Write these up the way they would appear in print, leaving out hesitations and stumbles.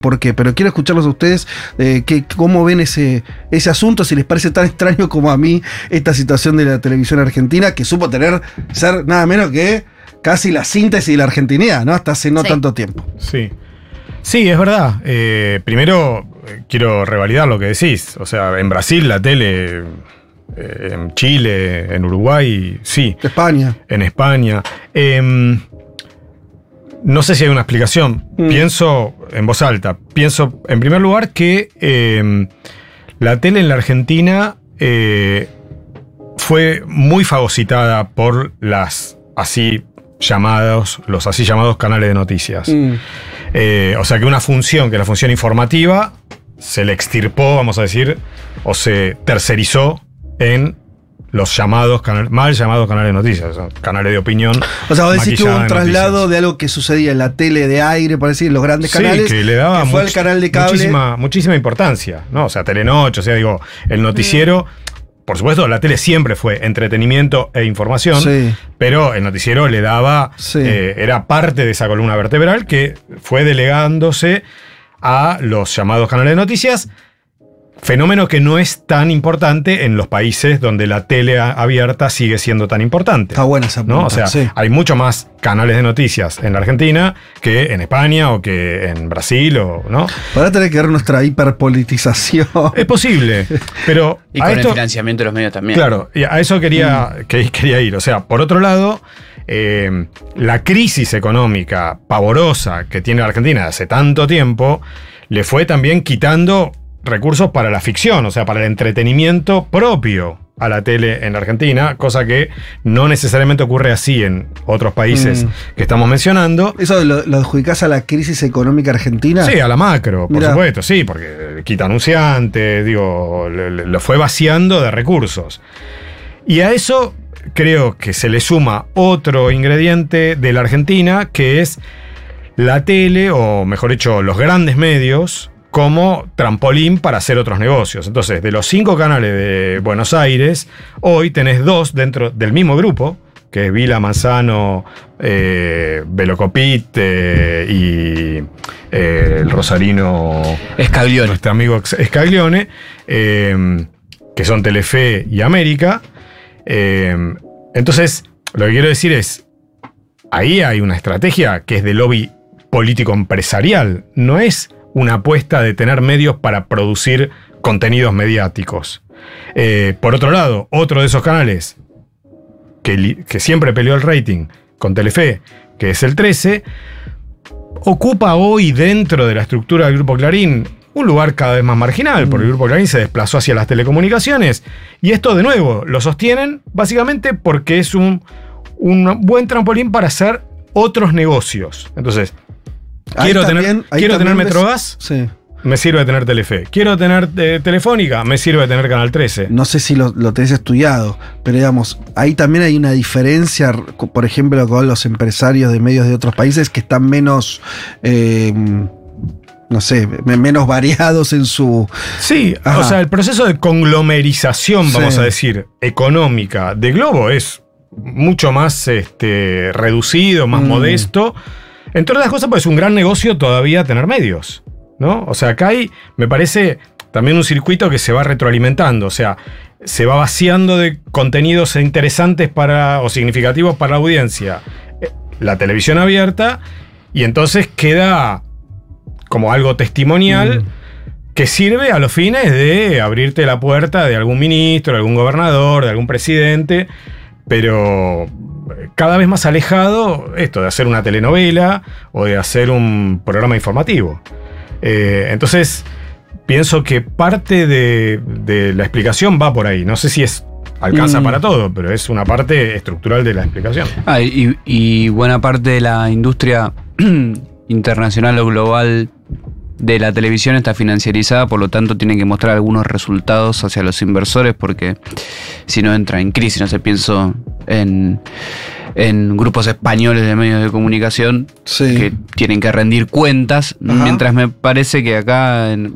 por qué, pero quiero escucharlos a ustedes, cómo ven ese asunto, si les parece tan extraño como a mí esta situación de la televisión argentina, que supo ser nada menos que casi la síntesis de la argentinidad, ¿no? Hasta hace no tanto tiempo. Sí. Sí, es verdad. Primero, quiero revalidar lo que decís. O sea, en Brasil la tele, en Chile, en Uruguay, sí. España. En España. No sé si hay una explicación. Pienso en voz alta. Pienso, en primer lugar, que la tele en la Argentina fue muy fagocitada por los así llamados canales de noticias. O sea que una función, que la función informativa, se le extirpó, vamos a decir, o se tercerizó en los mal llamados canales de noticias, canales de opinión. O sea, vos decís que hubo un traslado de algo que sucedía en la tele de aire, por decir, los grandes canales, que le daba fue al canal de cable. Muchísima importancia, ¿no? O sea, Telenoche, o sea, digo, el noticiero. Por supuesto, la tele siempre fue entretenimiento e información, pero el noticiero le daba, era parte de esa columna vertebral que fue delegándose a los llamados canales de noticias, fenómeno que no es tan importante en los países donde la tele abierta sigue siendo tan importante. Está buena esa pregunta, ¿no? O sea, hay mucho más canales de noticias en la Argentina que en España o que en Brasil, ¿no? Podrá tener que ver nuestra hiperpolitización. Es posible, pero y con el financiamiento de los medios también. Claro, y a eso quería ir. O sea, por otro lado, la crisis económica pavorosa que tiene la Argentina hace tanto tiempo le fue también quitando recursos para la ficción, o sea, para el entretenimiento propio a la tele en la Argentina, cosa que no necesariamente ocurre así en otros países que estamos mencionando. ¿Eso lo adjudicás a la crisis económica argentina? Sí, a la macro, por supuesto, sí, porque quita anunciantes, digo, lo fue vaciando de recursos. Y a eso creo que se le suma otro ingrediente de la Argentina, que es la tele, o mejor dicho, los grandes medios, como trampolín para hacer otros negocios. Entonces, de los 5 canales de Buenos Aires, hoy tenés 2 dentro del mismo grupo, que es Vila, Manzano, Velocopit y el rosarino Scaglione. Nuestro amigo Scaglione, que son Telefe y América. Entonces, lo que quiero decir es, ahí hay una estrategia que es de lobby político empresarial, no es una apuesta de tener medios para producir contenidos mediáticos. Por otro lado, otro de esos canales que siempre peleó el rating con Telefe, que es el 13, ocupa hoy dentro de la estructura del Grupo Clarín un lugar cada vez más marginal, porque el Grupo Clarín se desplazó hacia las telecomunicaciones. Y esto, de nuevo, lo sostienen básicamente porque es un buen trampolín para hacer otros negocios. Entonces, quiero tener Metrogas, me sirve tener Telefe. Quiero tener Telefónica, me sirve tener Canal 13. No sé si lo tenés estudiado, pero digamos, ahí también hay una diferencia, por ejemplo, con los empresarios de medios de otros países que están menos, no sé, menos variados en su... Sí, o sea, el proceso de conglomerización, vamos a decir, económica de Globo es mucho más reducido, más modesto. Entre otras cosas, pues es un gran negocio todavía tener medios, ¿no? O sea, acá hay, me parece, también un circuito que se va retroalimentando. O sea, se va vaciando de contenidos interesantes o significativos para la audiencia la televisión abierta, y entonces queda como algo testimonial que sirve a los fines de abrirte la puerta de algún ministro, de algún gobernador, de algún presidente, pero cada vez más alejado esto de hacer una telenovela o de hacer un programa informativo. Entonces, pienso que parte de la explicación va por ahí. No sé si alcanza para todo, pero es una parte estructural de la explicación. Y buena parte de la industria internacional o global de la televisión está financiarizada, por lo tanto tiene que mostrar algunos resultados hacia los inversores, porque si no entra en crisis. No sé, pienso en en grupos españoles de medios de comunicación Sí. que tienen que rendir cuentas, mientras me parece que acá, en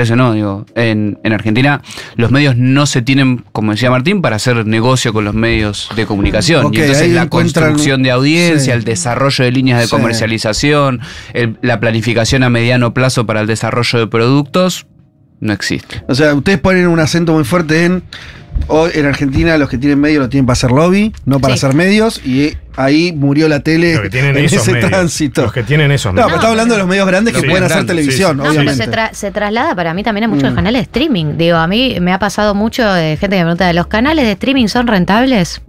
Argentina, los medios no se tienen, como decía Martín, para hacer negocio con los medios de comunicación. Ok, y entonces ahí la encuentran- construcción de audiencia, Sí. el desarrollo de líneas de Sí. comercialización, la planificación a mediano plazo para el desarrollo de productos, no existe. O sea, ustedes ponen un acento muy fuerte en. Hoy en Argentina los que tienen medios lo tienen para hacer lobby, no para Sí. hacer medios, y ahí murió la tele Los que tienen en esos ese medios. tránsito. Los que tienen esos No, medios. pero estamos hablando de los medios grandes que Los pueden medios hacer grandes, televisión, No, pero obviamente. se traslada para mí también a muchos canales de streaming. Digo, a mí me ha pasado mucho de gente que me pregunta, ¿los canales de streaming son rentables?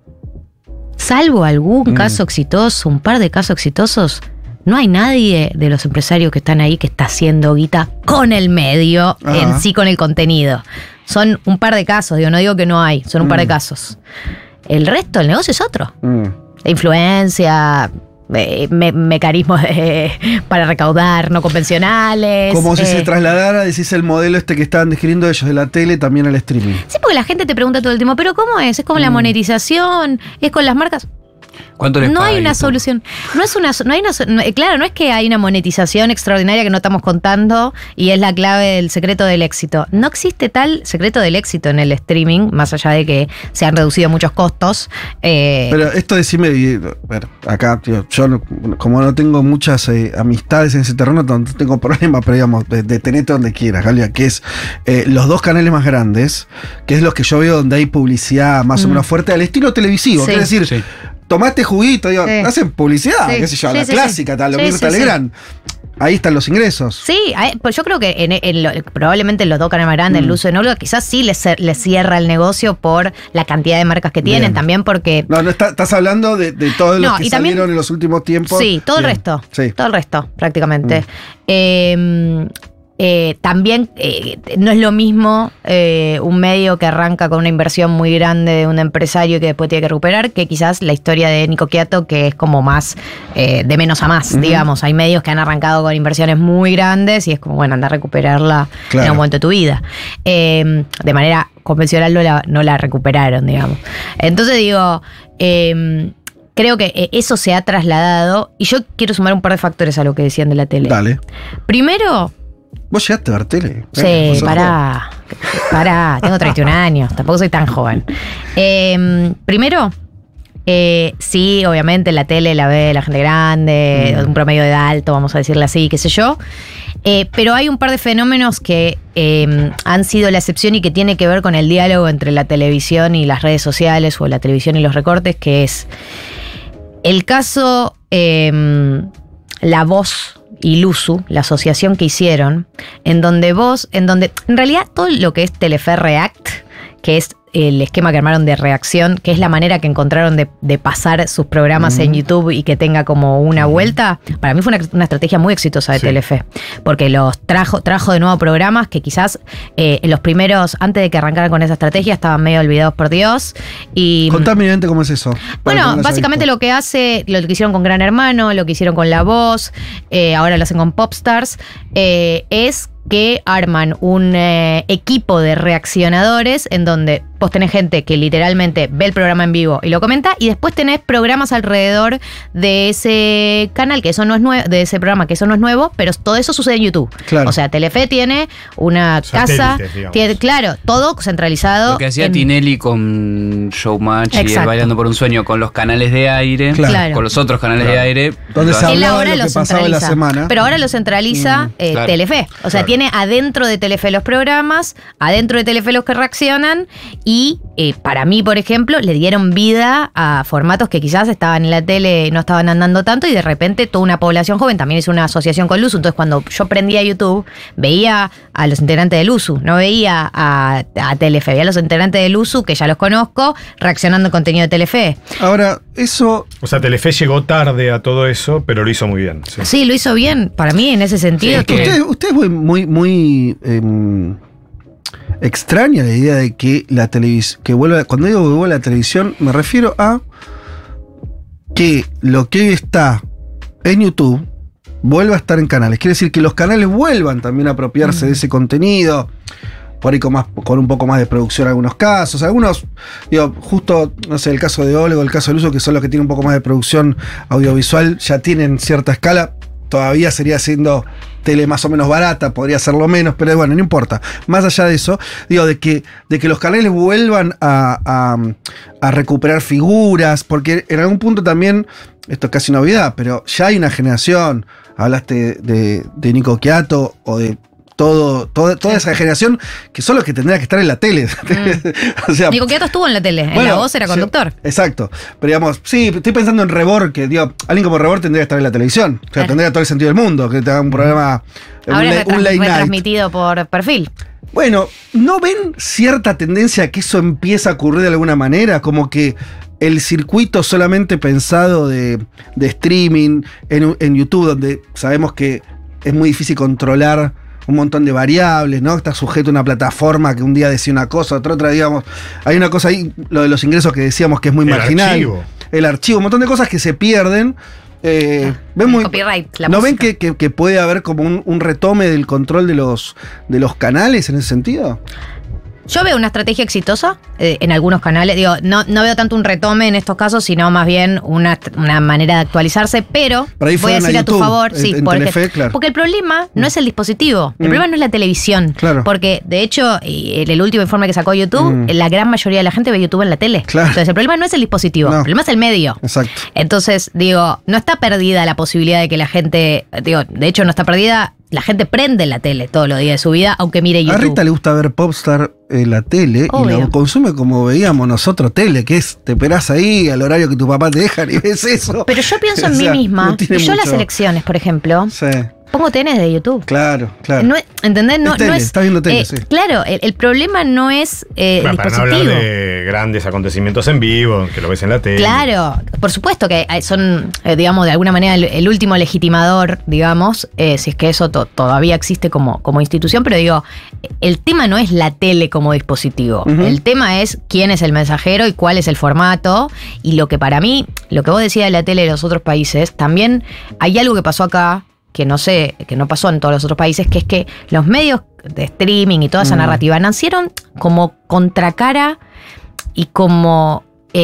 Salvo algún caso exitoso, un par de casos exitosos, no hay nadie de los empresarios que están ahí que está haciendo guita con el medio, Ajá. en sí con el contenido. Son un par de casos, digo, no digo que no hay, son un par de casos. El resto, el negocio es otro. La influencia, mecanismos para recaudar no convencionales. Como si se trasladara, decís, el modelo este que estaban describiendo ellos de la tele también al streaming. Sí, porque la gente te pregunta todo el tiempo, ¿pero cómo es? ¿Es con la monetización? ¿Es con las marcas? ¿Cuánto les No paga hay una YouTube? solución. Claro, no es que hay una monetización extraordinaria que no estamos contando y es la clave del secreto del éxito. No existe tal secreto del éxito en el streaming, más allá de que se han reducido muchos costos. Pero esto decime, bueno, acá, tío, yo como no tengo muchas amistades en ese terreno, no tengo problema, pero digamos, detenete donde quieras, Galia, que es los dos canales más grandes, que es los que yo veo donde hay publicidad más o menos fuerte, al estilo televisivo, Sí. quiere decir, Sí. tomate juguito, digo, Sí. hacen publicidad, Sí. qué sé yo, Sí, la sí, clásica, sí. tal, lo Sí, Mirta sí, sí. Legrand. Ahí están los ingresos. Sí, pues yo creo que probablemente los dos canales más grandes, el Luso y Nolga, quizás sí les cierra el negocio por la cantidad de marcas que tienen, Bien. también porque... No, estás hablando de todos los No, que y también- salieron en los últimos tiempos. Sí, todo el Bien. resto. Sí. Todo el resto, prácticamente. También no es lo mismo un medio que arranca con una inversión muy grande de un empresario y que después tiene que recuperar, que quizás la historia de Nico Quiato, que es como más de menos a más, digamos. Hay medios que han arrancado con inversiones muy grandes y es como, bueno, anda a recuperarla en Claro. algún momento de tu vida. De manera convencional no la recuperaron, digamos. Entonces digo... creo que eso se ha trasladado y yo quiero sumar un par de factores a lo que decían de la tele. Dale. Primero, ¿Vos llegaste a ver tele? sí, ¿Vos sos pará, tengo 31 años, tampoco soy tan joven. Primero, sí, obviamente la tele la ve la gente grande, un promedio de edad alto, vamos a decirle así, qué sé yo. Pero hay un par de fenómenos que han sido la excepción y que tiene que ver con el diálogo entre la televisión y las redes sociales o la televisión y los recortes, que es el caso La Voz y Luzu, la asociación que hicieron, en donde en realidad todo lo que es Telefe React, que es el esquema que armaron de reacción, que es la manera que encontraron de pasar sus programas en YouTube y que tenga como una vuelta, para mí fue una estrategia muy exitosa de Sí. Telefe, porque los trajo de nuevo programas que quizás en los primeros, antes de que arrancaran con esa estrategia, estaban medio olvidados por Dios. Y Contame brevemente cómo es eso. bueno, básicamente lo que hicieron con Gran Hermano, lo que hicieron con La Voz, ahora lo hacen con Popstars, es que arman un equipo de reaccionadores en donde vos tenés gente que literalmente ve el programa en vivo y lo comenta, y después tenés programas alrededor de ese canal, que eso no es nuevo, de ese programa, que eso no es nuevo, pero todo eso sucede en YouTube. Claro. O sea, Telefe tiene una casa, Satélites, digamos. claro, todo centralizado. Lo que hacía en- Tinelli con Showmatch y el Exacto. Bailando por un Sueño, con los canales de aire, Claro. con los otros canales de aire. Donde lo se hace- Él hablaba ahora de lo lo que pasaba en la centraliza. semana. Pero ahora lo centraliza claro. Telefe. O sea, Claro. tiene adentro de Telefe los programas, adentro de Telefe los que reaccionan y para mí, por ejemplo, le dieron vida a formatos que quizás estaban en la tele y no estaban andando tanto y de repente toda una población joven también hizo una asociación con Luzu. Entonces cuando yo prendía YouTube, veía a los integrantes de Luzu, no veía a Telefe, veía a los integrantes de Luzu, que ya los conozco, reaccionando al contenido de Telefe. Ahora, eso. O sea, Telefe llegó tarde a todo eso, pero lo hizo muy bien. Sí. Sí, lo hizo bien. Para mí, en ese sentido, Sí, que- Usted es muy extraña la idea de que la televisión. Cuando digo que vuelva la televisión, me refiero a que lo que hoy está en YouTube vuelva a estar en canales. Quiere decir que los canales vuelvan también a apropiarse de ese contenido. por ahí con un poco más de producción en algunos casos. Algunos, digo, justo, no sé, el caso de Olga, el caso de Luso, que son los que tienen un poco más de producción audiovisual, ya tienen cierta escala. Todavía sería siendo tele más o menos barata, podría serlo menos, pero bueno, no importa. Más allá de eso, digo, de que los canales vuelvan a recuperar figuras, porque en algún punto también, esto es casi una novedad, pero ya hay una generación, hablaste de Nico Quiato o de toda esa generación que son los que tendrían que estar en la tele. O sea, Nico Quiato estuvo en la tele, en La Voz era conductor. Sí, exacto. Pero digamos, sí, estoy pensando en Rebor, que digo, alguien como Rebor tendría que estar en la televisión. O sea, tendría todo el sentido del mundo, que te haga un programa, ahora un late night. Retransmitido por Perfil. Bueno, ¿no ven cierta tendencia a que eso empieza a ocurrir de alguna manera? Como que el circuito solamente pensado de streaming en YouTube, donde sabemos que es muy difícil controlar un montón de variables, ¿no? Está sujeto a una plataforma que un día decía una cosa, otra, digamos. Hay una cosa ahí, lo de los ingresos que decíamos que es muy marginal. El archivo, un montón de cosas que se pierden. Copyright, ¿No ven que puede haber como un retome del control de los canales en ese sentido? Yo veo una estrategia exitosa en algunos canales. Digo, no veo tanto un retome en estos casos, sino más bien una manera de actualizarse, pero voy a decir a tu favor, sí, porque el problema no es el dispositivo, el problema no es la televisión. Claro. Porque, de hecho, en el último informe que sacó YouTube, la gran mayoría de la gente ve YouTube en la tele. Claro. Entonces, el problema no es el dispositivo, el problema es el medio. Exacto. Entonces, digo, no está perdida la posibilidad de que la gente, de hecho, no está perdida. La gente prende la tele todos los días de su vida, aunque mire YouTube. A Rita le gusta ver Popstar en la tele. Obvio. Y la consume como veíamos nosotros tele, que es, te esperás ahí al horario que tu papá te deja y ves eso. Pero yo pienso en mí misma. Yo las elecciones, por ejemplo, pongo TNs de YouTube. Claro. No, ¿entendés? No, tele, no es, está viendo tele, sí. Claro, el problema no es el dispositivo. Para no hablar de grandes acontecimientos en vivo, que lo ves en la tele. Claro, por supuesto que son, digamos, de alguna manera el último legitimador, digamos, si es que eso todavía existe como institución, pero digo, el tema no es la tele como dispositivo. El tema es quién es el mensajero y cuál es el formato. Y lo que para mí, lo que vos decías de la tele de los otros países, también hay algo que pasó acá, que no pasó en todos los otros países, que es que los medios de streaming y toda esa narrativa nacieron como contracara y como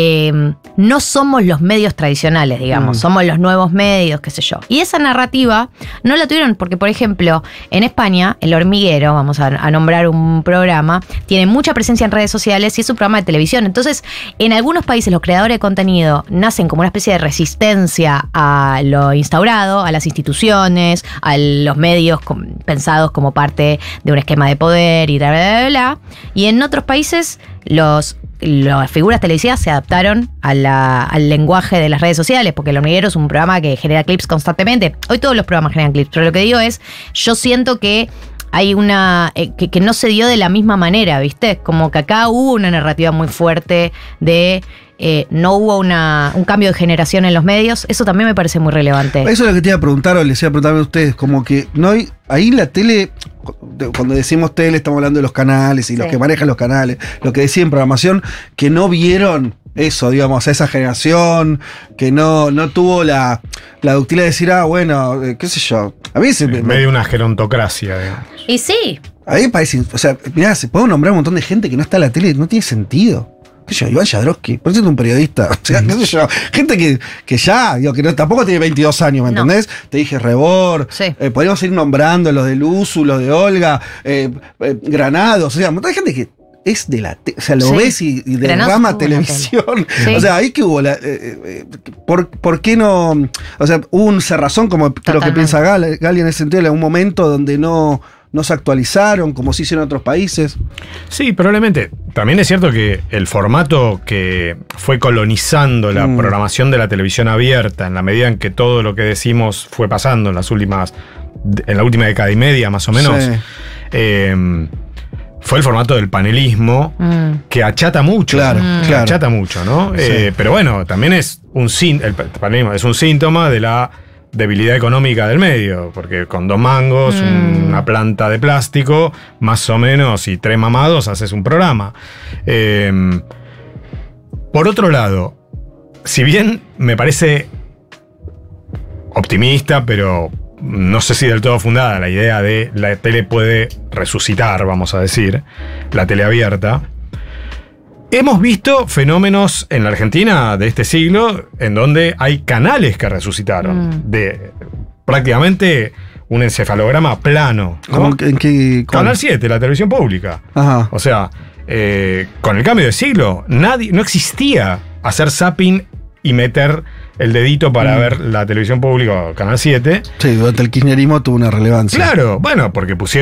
no somos los medios tradicionales, digamos, somos los nuevos medios, qué sé yo. Y esa narrativa no la tuvieron porque, por ejemplo, en España, El Hormiguero, vamos a nombrar un programa, tiene mucha presencia en redes sociales y es un programa de televisión. Entonces, en algunos países los creadores de contenido nacen como una especie de resistencia a lo instaurado, a las instituciones, a los medios pensados como parte de un esquema de poder y bla, bla, bla, bla. Y en otros países las figuras televisivas se adaptaron al lenguaje de las redes sociales, porque El Hormiguero es un programa que genera clips constantemente. Hoy todos los programas generan clips, pero lo que digo es, yo siento que hay que no se dio de la misma manera, ¿viste? Como que acá hubo una narrativa muy fuerte de no hubo un cambio de generación en los medios. Eso también me parece muy relevante. Eso es lo que te iba a preguntar o les iba a preguntar a ustedes, como que no hay, ahí la tele, cuando decimos tele estamos hablando de los canales y los que manejan los canales, lo que decían programación, que no vieron eso, digamos, a esa generación, que no tuvo la ductilidad de decir, bueno, qué sé yo. A mí medio una gerontocracia, digamos. Y sí. A mí me parece, o sea, mirá, se puede nombrar un montón de gente que no está en la tele, no tiene sentido. ¿Qué sé yo? Iván Jadrowski, por cierto, un periodista. O sea, qué sé yo. Gente que ya, digo, que tampoco tiene 22 años, ¿me entendés? Te dije Rebor. Sí. Podríamos ir nombrando los de Luzu, los de Olga, Granados. O sea, un montón de gente que es de la o sea, lo ves y derrama televisión. Sí. O sea, ahí que hubo ¿por qué no? O sea, hubo un cerrazón, como creo que piensa Gali en ese sentido, en algún momento donde no se actualizaron, como se hicieron en otros países. Sí, probablemente. También es cierto que el formato que fue colonizando la programación de la televisión abierta, en la medida en que todo lo que decimos fue pasando en la última década y media, más o menos, fue el formato del panelismo, que achata mucho. Claro. Achata mucho, ¿no? Sí. Pero bueno, también el panelismo es un síntoma de la debilidad económica del medio, porque con 2 mangos, una planta de plástico, más o menos, y 3 mamados, haces un programa. Por otro lado, si bien me parece optimista, pero no sé si del todo fundada, la idea de la tele puede resucitar, vamos a decir, la tele abierta. Hemos visto fenómenos en la Argentina de este siglo en donde hay canales que resucitaron, de prácticamente un encefalograma plano, ¿no? ¿Cómo, en qué, Canal 7, la televisión pública. Ajá. O sea, con el cambio de siglo, no existía hacer zapping y meter el dedito para ver la televisión pública, Canal 7. Sí, durante el kirchnerismo tuvo una relevancia. Claro, bueno, porque pusieron